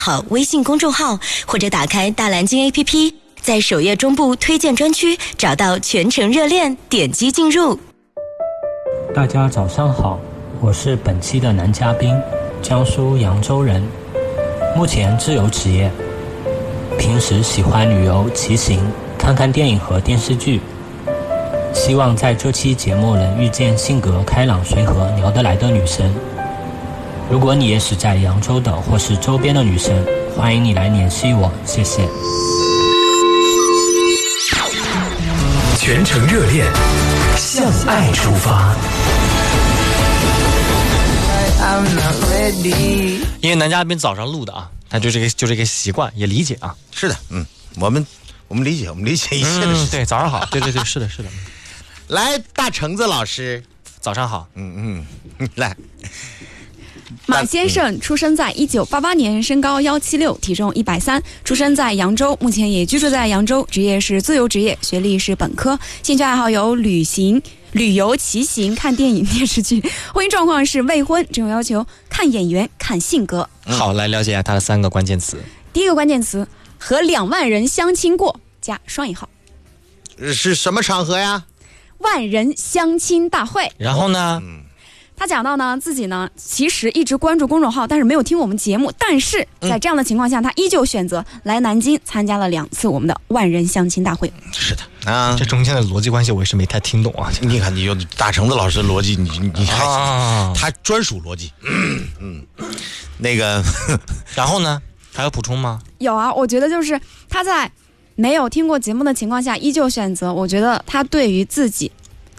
好微信公众号，或者打开大蓝鲸 APP， 在首页中部推荐专区找到全程热恋，点击进入。 大家早上好，我是本期的男嘉宾，江苏扬州人，目前自由职业，平时喜欢旅游、骑行、看看电影和电视剧，希望在这期节目能遇见性格开朗、随和、聊得来的女生。如果你也是在扬州的或是周边的女生，欢迎你来联系我，谢谢。 全程热恋，向爱出发。 因为男嘉宾早上录的啊，他就这个习惯，也理解啊。 是的，我们理解一切的事情。 对，早上好，对，是的。 来，大橙子老师， 早上好。 来。 马先生出生在1988年，身高176，体重130，出生在扬州，目前也居住在扬州，职业是自由职业，学历是本科，兴趣爱好有旅游、骑行、看电影、电视剧，婚姻状况是未婚，只有要求看眼缘、看性格。 好，来了解一下他的3个关键词。 第一个关键词，和2万人相亲过，加双引号。 是什么场合呀？ 万人相亲大会。 然后呢？ 他讲到呢，自己呢其实一直关注公众号，但是没有听我们节目，但是在这样的情况下，他依旧选择来南京参加了2次我们的万人相亲大会。 是的啊， 这中间的逻辑关系我也是没太听懂啊。 你看，你有大橙子老师的逻辑，你还他专属逻辑。那个， 然后呢？还有补充吗？ 有啊，我觉得就是他在没有听过节目的情况下，依旧选择，我觉得他对于自己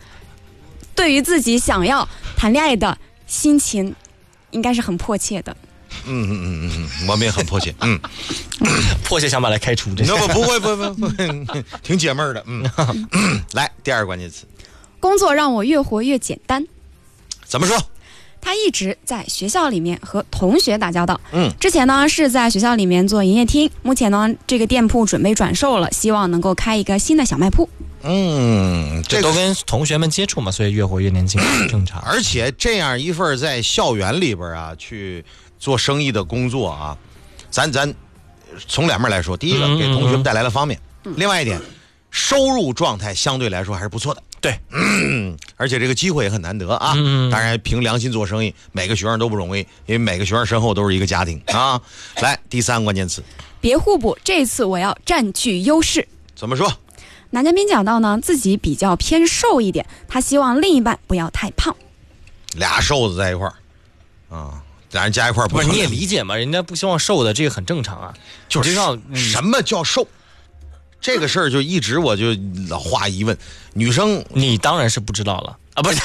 想要谈恋爱的心情应该是很迫切的。 我们也很迫切。 迫切想把他开除。 不会，挺解闷的。来，第2个关键词， 工作让我越活越简单。 怎么说？ 他一直在学校里面和同学打交道。之前呢是在学校里面做营业厅，目前呢这个店铺准备转售了，希望能够开一个新的小卖铺。 这都跟同学们接触嘛，所以越活越年轻，正常。 而且这样一份在校园里边啊去做生意的工作啊，咱从2面来说，第一个给同学们带来了方便，另外一点，收入状态相对来说还是不错的。 对， 而且这个机会也很难得啊。当然，凭良心做生意，每个学生都不容易，因为每个学生身后都是一个家庭啊。来，第3个关键词， 别互补，这次我要占据优势。 怎么说？ 男嘉宾讲到呢，自己比较偏瘦一点，他希望另一半不要太胖。 俩瘦子在一块儿啊，俩人加一块儿不是你也理解嘛？人家不希望瘦的，这个很正常啊。 就是什么叫瘦？这个事儿就一直我就老画疑问。女生， 你当然是不知道了啊，不是？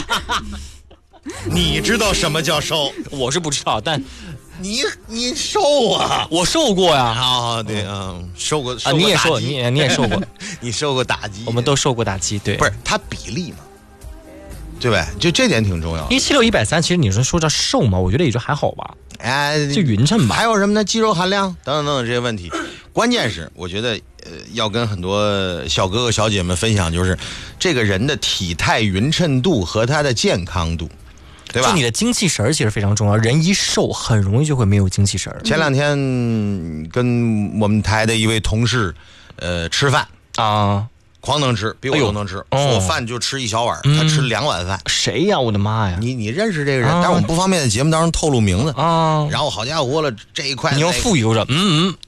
你知道什么叫瘦？ 我是不知道，但你瘦啊？ 我瘦过呀。 啊，对啊，瘦过啊，你也瘦，你也瘦过， 你受过打击， 我们都受过打击，对， 不是它比例嘛，对呗？就这点挺重要。 176、130，其实你说叫瘦嘛，我觉得也就还好吧，就匀称吧。 还有什么呢？肌肉含量等等这些问题，关键是我觉得要跟很多小哥哥小姐们分享，就是这个人的体态匀称度和他的健康度。对吧？ 就你的精气神其实非常重要，人一瘦很容易就会没有精气神。 前2天跟我们台的一位同事吃饭啊，狂能吃，比我都能吃，我饭就吃1小碗，他吃2碗饭。 谁呀？我的妈呀！ 你认识这个人？但是我们不方便在节目当中透露名字啊。然后好家伙了，这一块你要富有着，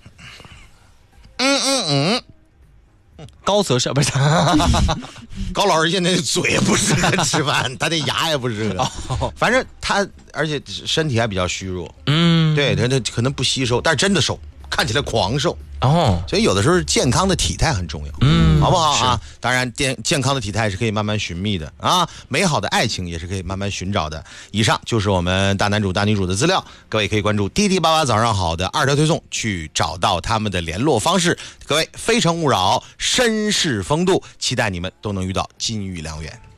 高则是不是？ 高老师现在嘴也不适合吃饭，他的牙也不适合。反正他，而且身体还比较虚弱。对，他可能不吸收，但是真的瘦，看起来狂瘦。所以有的时候健康的体态很重要。好不好啊？当然，健康的体态是可以慢慢寻觅的啊，美好的爱情也是可以慢慢寻找的。以上就是我们大男主大女主的资料，各位可以关注滴滴88早上好的2条推送去找到他们的联络方式。各位非诚勿扰，绅士风度，期待你们都能遇到金玉良缘。